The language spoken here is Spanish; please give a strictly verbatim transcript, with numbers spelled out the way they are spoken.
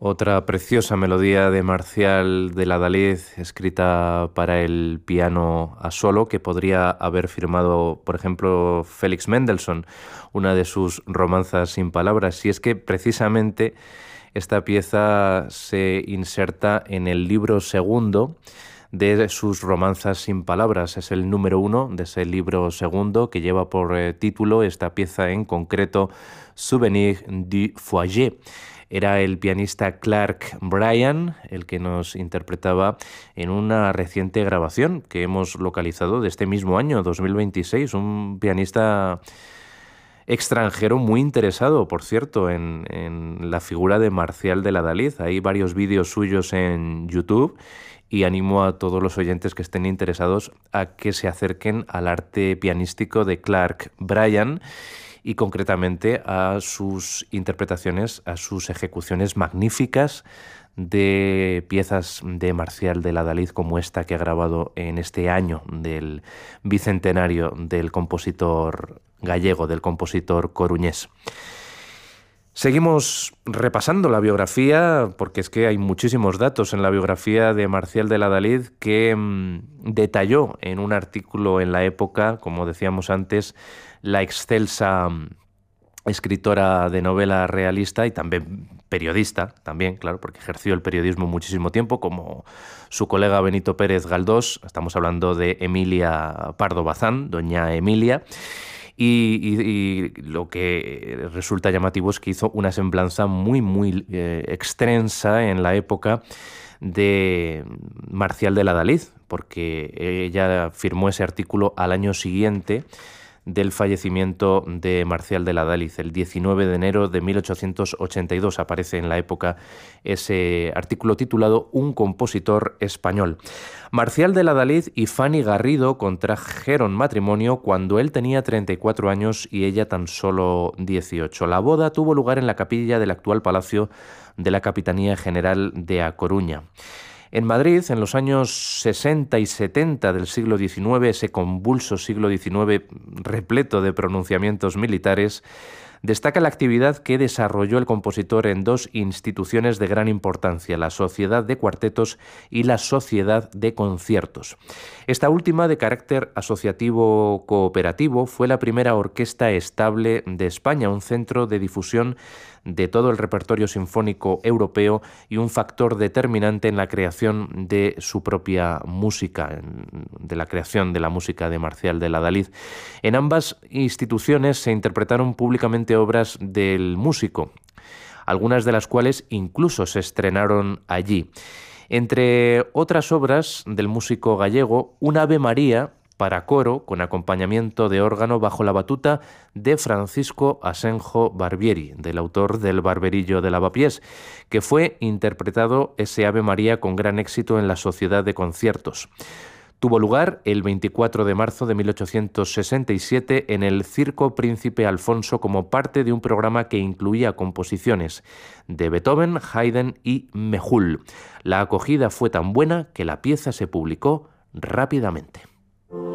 Otra preciosa melodía de Marcial de Ladalit, escrita para el piano a solo, que podría haber firmado, por ejemplo, Félix Mendelssohn, una de sus romanzas sin palabras. Y es que precisamente esta pieza se inserta en el libro segundo de sus romanzas sin palabras. Es el número uno de ese libro segundo, que lleva por eh, título esta pieza en concreto, Souvenir du Foyer. Era el pianista Clark Bryan el que nos interpretaba en una reciente grabación que hemos localizado de este mismo año, dos mil veintiséis, un pianista extranjero muy interesado, por cierto, en, en la figura de Marcial de Ladalit. Hay varios vídeos suyos en YouTube y animo a todos los oyentes que estén interesados a que se acerquen al arte pianístico de Clark Bryan y concretamente a sus interpretaciones, a sus ejecuciones magníficas de piezas de Marcial de Ladalit como esta que ha grabado en este año del bicentenario del compositor gallego, del compositor coruñés. Seguimos repasando la biografía, porque es que hay muchísimos datos en la biografía de Marcial de Ladalit que mmm, detalló en un artículo en la época, como decíamos antes, la excelsa escritora de novela realista y también periodista, también, claro, porque ejerció el periodismo muchísimo tiempo, como su colega Benito Pérez Galdós. Estamos hablando de Emilia Pardo Bazán, doña Emilia. Y, y, y lo que resulta llamativo es que hizo una semblanza muy, muy eh, extensa en la época de Marcial de Ladalit, porque ella firmó ese artículo al año siguiente del fallecimiento de Marcial de Ladalit. El diecinueve de enero de mil ochocientos ochenta y dos aparece en la época ese artículo titulado Un compositor español. Marcial de Ladalit y Fanny Garrido contrajeron matrimonio cuando él tenía treinta y cuatro años y ella tan solo dieciocho. La boda tuvo lugar en la capilla del actual Palacio de la Capitanía General de A Coruña. En Madrid, en los años sesenta y setenta del siglo diecinueve, ese convulso siglo diecinueve repleto de pronunciamientos militares, destaca la actividad que desarrolló el compositor en dos instituciones de gran importancia, la Sociedad de Cuartetos y la Sociedad de Conciertos. Esta última, de carácter asociativo cooperativo, fue la primera orquesta estable de España, un centro de difusión de todo el repertorio sinfónico europeo y un factor determinante en la creación de su propia música, de la creación de la música de Marcial de Ladalit. En ambas instituciones se interpretaron públicamente obras del músico, algunas de las cuales incluso se estrenaron allí. Entre otras obras del músico gallego, un Ave María para coro con acompañamiento de órgano bajo la batuta de Francisco Asenjo Barbieri, del autor del Barberillo de Lavapiés, que fue interpretado ese Ave María con gran éxito en la Sociedad de Conciertos. Tuvo lugar el veinticuatro de marzo de mil ochocientos sesenta y siete en el Circo Príncipe Alfonso como parte de un programa que incluía composiciones de Beethoven, Haydn y Méhul. La acogida fue tan buena que la pieza se publicó rápidamente.